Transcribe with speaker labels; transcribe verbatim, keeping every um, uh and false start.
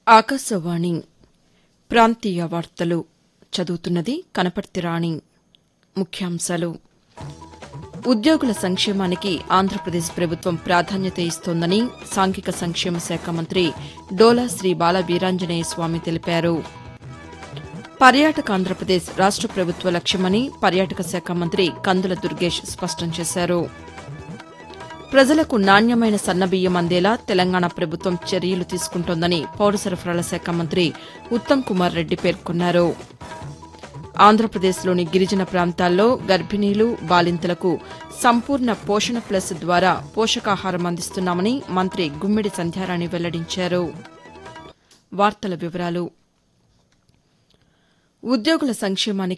Speaker 1: ఆకాశవాణి ప్రాంతీయ వార్తలు చదువుతున్నది కనపర్తి రాణి. ముఖ్యాంశాలు. ఉద్యోగుల సంక్షేమానికి ఆంధ్రప్రదేశ్ ప్రభుత్వం ప్రాధాన్యత ఇస్తోందని సాంఘిక సంక్షేమ శాఖ మంత్రి డోలా శ్రీ బాల వీరాంజనేయ స్వామి తెలిపారు. పర్యాటక ఆంధ్రప్రదేశ్ రాష్ట ప్రభుత్వ లక్ష్యమని పర్యాటక శాఖ మంత్రి కందుల దుర్గేష్ స్పష్టం చేశారు. ప్రజలకు నాణ్యమైన సన్నబియ్యం అందేలా తెలంగాణ ప్రభుత్వం చర్యలు తీసుకుంటోందని పౌర సరఫరాల శాఖ మంత్రి ఉత్తమ్ కుమార్ రెడ్డి పేర్కొన్నారు. ఆంధ్రప్రదేశ్లోని గిరిజన ప్రాంతాల్లో గర్భిణీలు, బాలింతలకు సంపూర్ణ పోషణ ప్లస్ ద్వారా పోషకాహారం అందిస్తున్నామని మంత్రి గుమ్మిడి సంధ్యారాణి వెల్లడించారు. వార్తల వివరాలు. ఉద్యోగుల సంక్షేమానికి